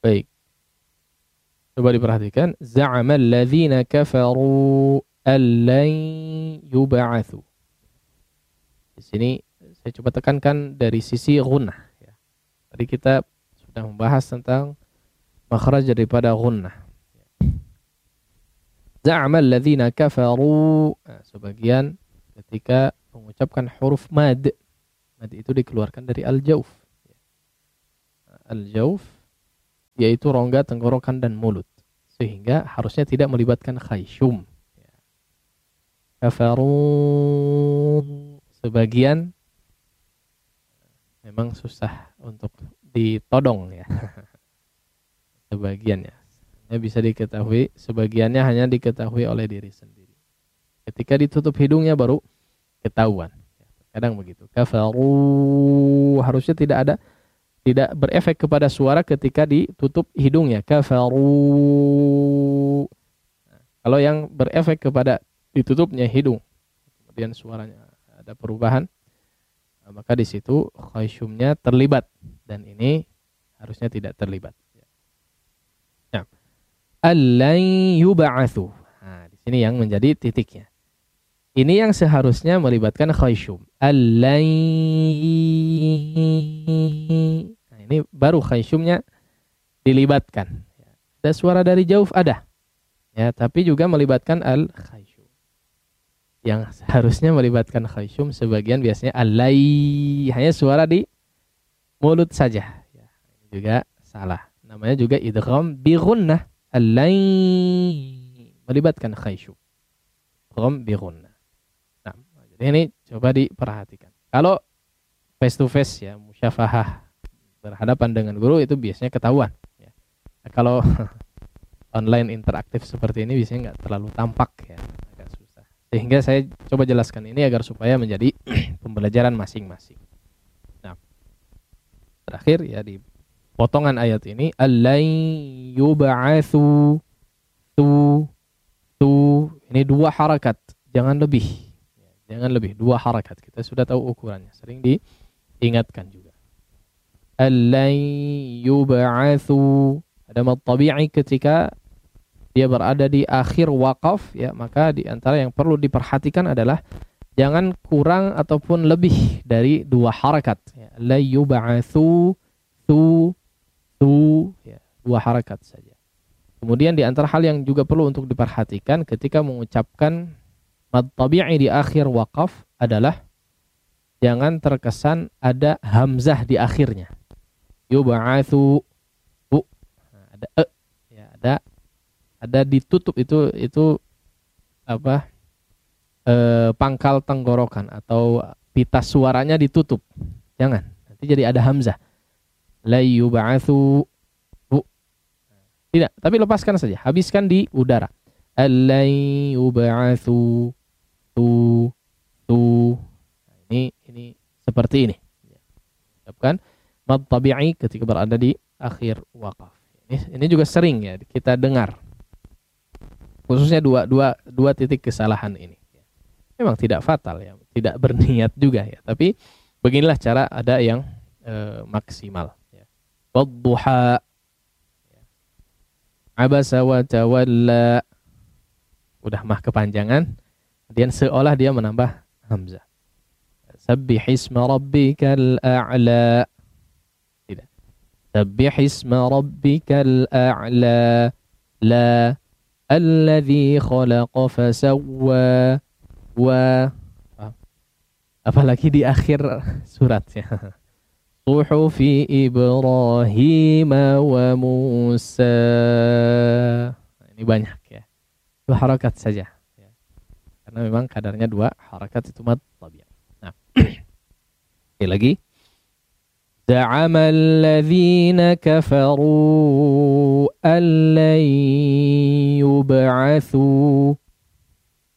Baik. Coba diperhatikan. Za'amal ladzina kafaru allan yub'atsu. Di sini saya coba tekankan dari sisi gunnah. Ya. Tadi kita sudah membahas tentang makhraj daripada gunnah. Za'amal ladzina kafaru. Nah, sebagian ketika mengucapkan huruf mad. Mad itu dikeluarkan dari al-jauf. Al-jauf yaitu rongga, tenggorokan, dan mulut. Sehingga harusnya tidak melibatkan khayshum. Kafaru. Sebagian memang susah untuk ditodong ya. Sebagian ya. Hanya bisa diketahui, sebagiannya hanya diketahui oleh diri sendiri. Ketika ditutup hidungnya baru ketahuan. Kadang begitu. Kafaru harusnya tidak berefek kepada suara ketika ditutup hidungnya. Kafaru. Kalau yang berefek kepada ditutupnya hidung, kemudian suaranya ada perubahan, maka di situ khayshumnya terlibat, dan ini harusnya tidak terlibat. Nah, allan yub'atsu. Nah, di sini yang menjadi titiknya. Ini yang seharusnya melibatkan khayshum. Allan. Nah, ini baru khayshumnya dilibatkan. Ada suara dari jauh ada. Ya, tapi juga melibatkan al-khayshum. Yang seharusnya melibatkan khayshum sebagian biasanya allai, hanya suara di mulut saja. Ya, ini juga salah. Namanya juga idgham bi gunnah. Allai melibatkan khayshum. Idgham bi gunnah. Nah, jadi ini coba diperhatikan. Kalau face to face ya, musyafahah, berhadapan dengan guru itu biasanya ketahuan. Ya. Nah, kalau online interaktif seperti ini biasanya nggak terlalu tampak ya, agak susah. Sehingga saya coba jelaskan ini agar supaya menjadi pembelajaran masing-masing. Nah, terakhir ya di potongan ayat ini, allai yub'atsu, tu, ini 2 harakat, jangan lebih. Jangan lebih, 2 harakat. Kita sudah tahu ukurannya, sering diingatkan juga. Allai yub'atsu, ada mad tabi'i ketika dia berada di akhir waqaf ya, maka di antara yang perlu diperhatikan adalah jangan kurang ataupun lebih dari 2 harakat ya. La yub'atsu tu ya, 2 harakat saja. Kemudian di antara hal yang juga perlu untuk diperhatikan ketika mengucapkan mad tabi'i di akhir waqaf adalah jangan terkesan ada hamzah di akhirnya. Yub'atsu ada ya, ada ditutup itu apa, pangkal tenggorokan atau pita suaranya ditutup. Jangan, nanti jadi ada hamzah. La yub'atsu. Tidak, tapi lepaskan saja, habiskan di udara. La yub'atsu tu. Ini seperti ini. Ucapkan mad tabi'i ketika berada di akhir waqaf. Ini juga sering ya kita dengar. Khususnya dua titik kesalahan ini. Memang tidak fatal ya, tidak berniat juga ya, tapi beginilah cara ada yang maksimal ya. Wadduha, abasa wa tawalla, udah mah kepanjangan, kemudian seolah dia menambah hamzah. Sabbihisma rabbikal a'la, tidak. Sabbihisma rabbikal a'la, la alladzi khalaqa fasawwa wa, apalagi di akhir suratnya. Suhufi Ibrahim wa Musa. Ini banyak ya. 2 harakat saja ya. Karena memang kadarnya 2 harakat itu mad tabi'i. Nah. Sekali lagi. Za'ama alladhina kafaru allan yub'atsu.